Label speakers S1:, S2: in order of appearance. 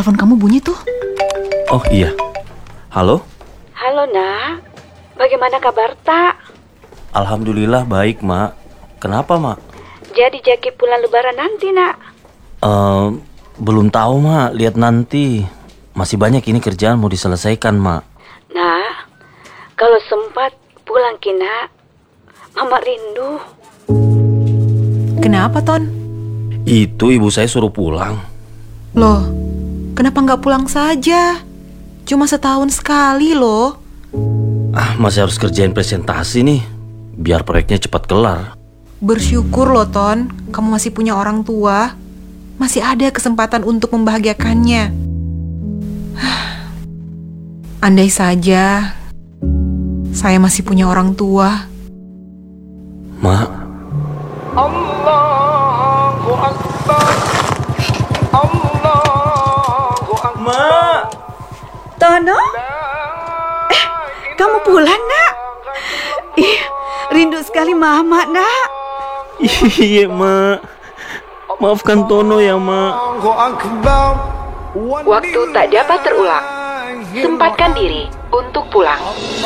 S1: telepon kamu bunyi tuh.
S2: Oh iya. Halo?
S3: Halo nak, bagaimana kabar tak?
S2: Alhamdulillah baik, Mak. Kenapa, Mak?
S3: Jadi Jaki pulang lebaran nanti nak?
S2: Belum tahu, Mak. Lihat nanti. Masih banyak ini kerjaan mau diselesaikan, Mak.
S3: Nak, kalau sempat pulang ki nak, Mama rindu.
S1: Kenapa, Ton?
S2: Itu ibu saya suruh pulang.
S1: Loh, kenapa nggak pulang saja? Cuma setahun sekali loh.
S2: Masih harus kerjain presentasi nih. Biar proyeknya cepat kelar.
S1: Bersyukur loh, Ton. Kamu masih punya orang tua. Masih ada kesempatan untuk membahagiakannya. Andai saja saya masih punya orang tua.
S2: Mak.
S4: Allahu Akbar. Allahu Akbar.
S2: Mak.
S3: Tono? Kamu pulang nak? Ih, rindu sekali Mama nak.
S2: Iya, Mak. Maafkan Tono ya, Mak.
S4: Allahu Akbar.
S3: Waktu tak dapat terulang. Sempatkan diri untuk pulang.